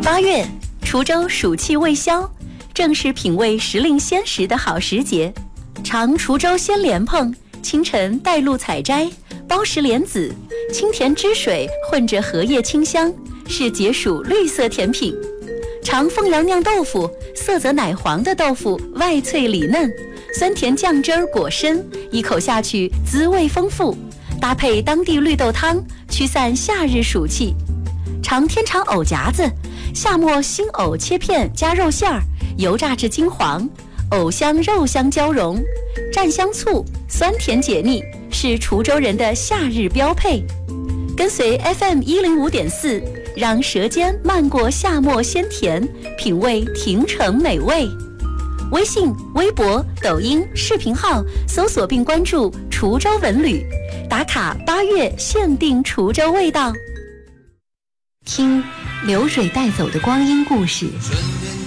8月，滁州暑气未消，正是品味时令鲜食的好时节。尝滁州鲜莲蓬，清晨带露采摘，包实莲子，清甜汁水混着荷叶清香，是解暑绿色甜品。尝凤阳酿豆腐，色泽奶黄的豆腐外脆里嫩，酸甜酱汁儿果深，一口下去滋味丰富，搭配当地绿豆汤，驱散夏日暑气。尝天长藕夹子，夏末新藕切片加肉馅儿，油炸至金黄，藕香肉香交融，蘸香醋，酸甜解腻，是滁州人的夏日标配。跟随 FM105.4，让舌尖漫过夏末鲜甜，品味亭城美味。微信、微博、抖音视频号搜索并关注滁州文旅，打卡8月限定滁州味道。听流水带走的光阴故事，